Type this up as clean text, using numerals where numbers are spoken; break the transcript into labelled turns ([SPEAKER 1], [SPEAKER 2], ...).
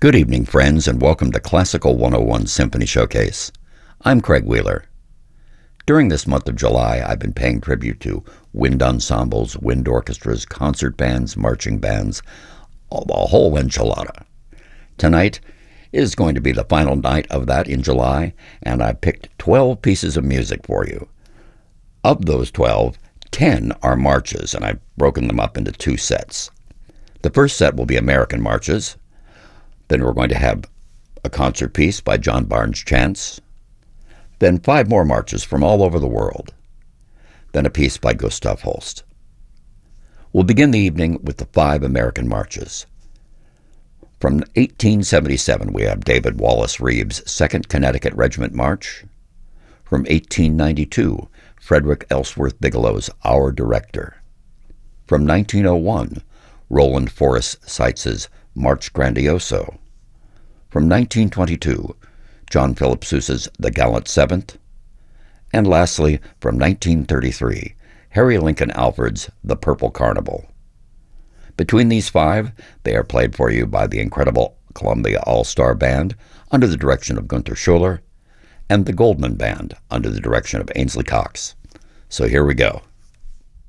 [SPEAKER 1] Good evening, friends, and welcome to Classical 101 Symphony Showcase. I'm Craig Wheeler. During this month of July, I've been paying tribute to wind ensembles, wind orchestras, concert bands, marching bands, a whole enchilada. Tonight is going to be the final night of that in July, and I picked 12 pieces of music for you. Of those 12, 10 are marches, and I've broken them up into two sets. The first set will be American marches. Then we're going to have a concert piece by John Barnes Chance. Then 5 more marches from all over the world. Then a piece by Gustav Holst. We'll begin the evening with the 5 American marches. From 1877, we have David Wallace Reeb's 2nd Connecticut Regiment March. From 1892, Frederick Ellsworth Bigelow's Our Director. From 1901, Roland Forrest Seitz's March Grandioso. From 1922, John Philip Sousa's The Gallant Seventh. And lastly, from 1933, Harry Lincoln Alford's The Purple Carnival. Between these 5, they are played for you by the incredible Columbia All-Star Band under the direction of Gunther Schuller and the Goldman Band under the direction of Ainsley Cox. So here we go.